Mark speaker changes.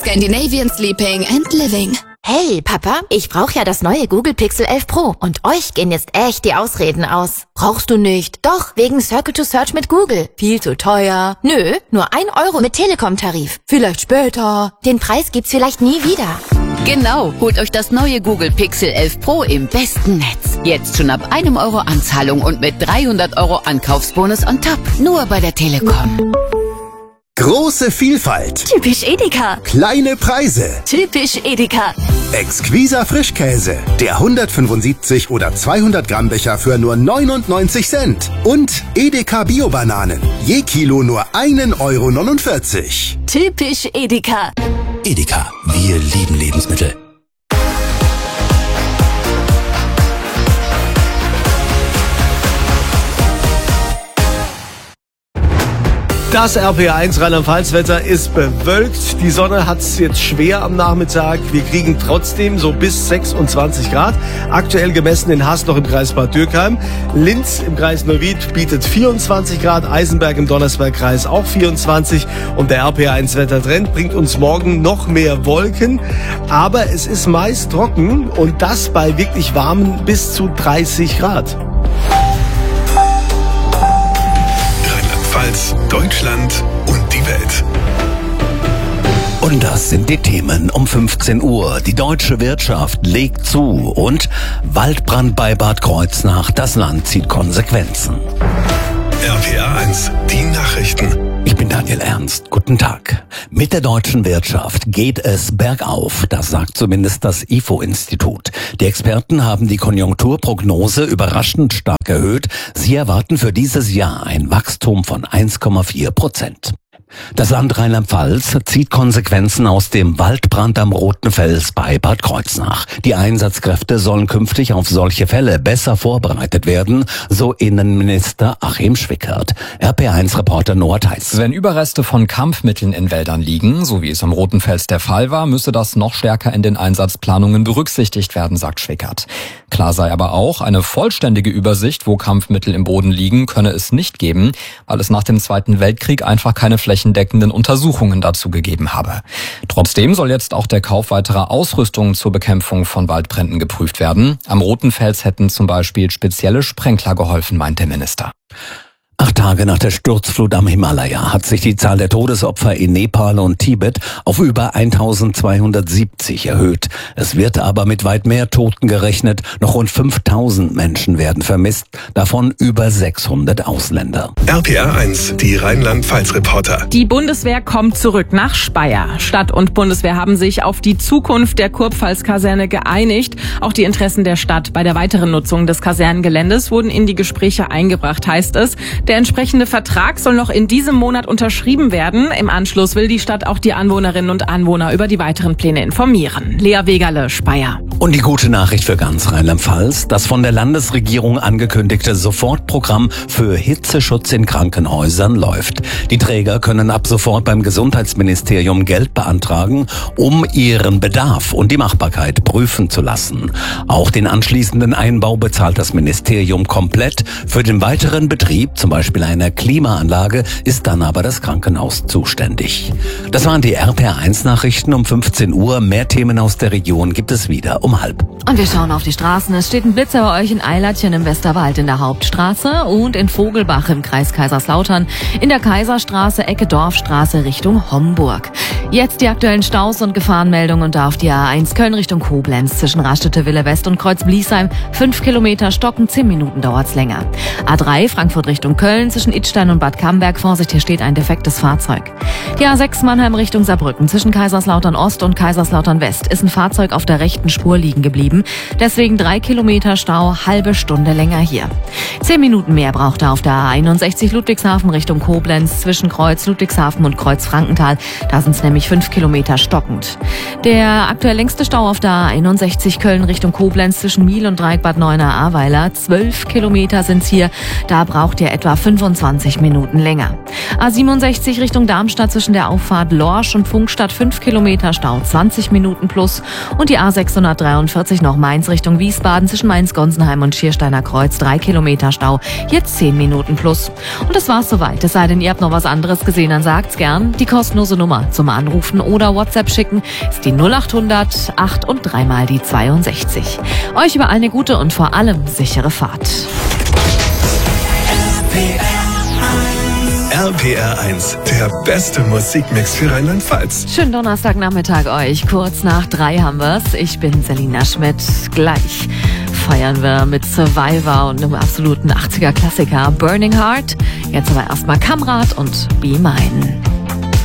Speaker 1: Scandinavian Sleeping and Living.
Speaker 2: Hey, Papa, ich brauche ja das neue Google Pixel 11 Pro und euch gehen jetzt echt die Ausreden aus. Brauchst du nicht? Doch, wegen Circle to Search mit Google. Viel zu teuer. Nö, nur 1 Euro mit Telekom-Tarif. Vielleicht später. Den Preis gibt's vielleicht nie wieder.
Speaker 3: Genau, holt euch das neue Google Pixel 11 Pro im besten Netz. Jetzt schon ab 1 Euro Anzahlung und mit 300 Euro Ankaufsbonus on top. Nur bei der Telekom.
Speaker 4: Große Vielfalt.
Speaker 2: Typisch Edeka.
Speaker 4: Kleine Preise.
Speaker 2: Typisch Edeka.
Speaker 4: Exquiser Frischkäse. Der 175 oder 200 Gramm Becher für nur 99 Cent. Und Edeka Bio-Bananen. Je Kilo nur 1,49 Euro.
Speaker 2: Typisch Edeka.
Speaker 5: Edeka, wir lieben Lebensmittel.
Speaker 6: Das RPA1 Rheinland-Pfalz-Wetter ist bewölkt. Die Sonne hat es jetzt schwer am Nachmittag. Wir kriegen trotzdem so bis 26 Grad. Aktuell gemessen in Hasloch im Kreis Bad Dürkheim. Linz im Kreis Neuwied bietet 24 Grad. Eisenberg im Donnersbergkreis auch 24. Und der RPA1-Wettertrend bringt uns morgen noch mehr Wolken. Aber es ist meist trocken und das bei wirklich warmen bis zu 30 Grad.
Speaker 7: Deutschland und die Welt.
Speaker 5: Und das sind die Themen um 15 Uhr. Die deutsche Wirtschaft legt zu und Waldbrand bei Bad Kreuznach. Das Land zieht Konsequenzen.
Speaker 7: RPA1, die Nachrichten.
Speaker 5: Ich bin Daniel Ernst. Guten Tag. Mit der deutschen Wirtschaft geht es bergauf. Das sagt zumindest das IFO-Institut. Die Experten haben die Konjunkturprognose überraschend stark erhöht. Sie erwarten für dieses Jahr ein Wachstum von 1,4%. Das Land Rheinland-Pfalz zieht Konsequenzen aus dem Waldbrand am Roten Fels bei Bad Kreuznach. Die Einsatzkräfte sollen künftig auf solche Fälle besser vorbereitet werden, so Innenminister Achim Schwickert. RPA1-Reporter Noah Theis.
Speaker 8: Wenn Überreste von Kampfmitteln in Wäldern liegen, so wie es am Roten Fels der Fall war, müsse das noch stärker in den Einsatzplanungen berücksichtigt werden, sagt Schwickert. Klar sei aber auch, eine vollständige Übersicht, wo Kampfmittel im Boden liegen, könne es nicht geben, weil es nach dem Zweiten Weltkrieg einfach keine flächendeckenden Untersuchungen dazu gegeben habe. Trotzdem soll jetzt auch der Kauf weiterer Ausrüstungen zur Bekämpfung von Waldbränden geprüft werden. Am Roten Fels hätten zum Beispiel spezielle Sprenkler geholfen, meint der Minister.
Speaker 5: 8 Tage nach der Sturzflut am Himalaya hat sich die Zahl der Todesopfer in Nepal und Tibet auf über 1270 erhöht. Es wird aber mit weit mehr Toten gerechnet. Noch rund 5000 Menschen werden vermisst, davon über 600 Ausländer.
Speaker 7: RPA1, die Rheinland-Pfalz-Reporter.
Speaker 9: Die Bundeswehr kommt zurück nach Speyer. Stadt und Bundeswehr haben sich auf die Zukunft der Kurpfalz-Kaserne geeinigt. Auch die Interessen der Stadt bei der weiteren Nutzung des Kasernengeländes wurden in die Gespräche eingebracht, heißt es. Der entsprechende Vertrag soll noch in diesem Monat unterschrieben werden. Im Anschluss will die Stadt auch die Anwohnerinnen und Anwohner über die weiteren Pläne informieren. Lea Wegerle, Speyer.
Speaker 5: Und die gute Nachricht für ganz Rheinland-Pfalz: Das von der Landesregierung angekündigte Sofortprogramm für Hitzeschutz in Krankenhäusern läuft. Die Träger können ab sofort beim Gesundheitsministerium Geld beantragen, um ihren Bedarf und die Machbarkeit prüfen zu lassen. Auch den anschließenden Einbau bezahlt das Ministerium komplett. Für den weiteren Betrieb, zum Beispiel einer Klimaanlage, ist dann aber das Krankenhaus zuständig. Das waren die RPA1-Nachrichten um 15 Uhr. Mehr Themen aus der Region gibt es wieder um 12:30.
Speaker 10: Und wir schauen auf die Straßen. Es steht ein Blitzer bei euch in Eilertchen im Westerwald in der Hauptstraße und in Vogelbach im Kreis Kaiserslautern in der Kaiserstraße, Ecke Dorfstraße Richtung Homburg. Jetzt die aktuellen Staus und Gefahrenmeldungen und da auf die A1 Köln Richtung Koblenz zwischen Raststätte-Wille West und Kreuz-Bliesheim. 5 Kilometer stocken, 10 Minuten dauert's länger. A3 Frankfurt Richtung Köln zwischen Idstein und Bad Camberg. Vorsicht, hier steht ein defektes Fahrzeug. Die A6 Mannheim Richtung Saarbrücken zwischen Kaiserslautern Ost und Kaiserslautern West ist ein Fahrzeug auf der rechten Spur liegen geblieben. Deswegen 3 Kilometer Stau, halbe Stunde länger hier. 10 Minuten mehr braucht er auf der A61 Ludwigshafen Richtung Koblenz zwischen Kreuz Ludwigshafen und Kreuz Frankenthal. Da sind es nämlich 5 Kilometer stockend. Der aktuell längste Stau auf der A61 Köln Richtung Koblenz zwischen Miel und Dreieck Bad Neuenahr-Ahrweiler. 12 Kilometer sind's hier. Da braucht ihr etwa 25 Minuten länger. A67 Richtung Darmstadt zwischen der Auffahrt Lorsch und Funkstadt 5 Kilometer Stau, 20 Minuten plus. Und die A603 A43 noch Mainz Richtung Wiesbaden zwischen Mainz-Gonsenheim und Schiersteiner Kreuz 3 Kilometer Stau, jetzt 10 Minuten plus. Und das war's soweit. Es sei denn, ihr habt noch was anderes gesehen, dann sagt's gern. Die kostenlose Nummer zum Anrufen oder WhatsApp schicken ist die 0800 8 und 3 mal die 62. Euch überall eine gute und vor allem sichere Fahrt.
Speaker 7: RPR 1, der beste Musikmix für Rheinland-Pfalz.
Speaker 10: Schönen Donnerstagnachmittag euch. Kurz nach 3 haben wir's. Ich bin Selina Schmidt. Gleich feiern wir mit Survivor und einem absoluten 80er-Klassiker Burning Heart. Jetzt aber erstmal Kamrat und Be Mine.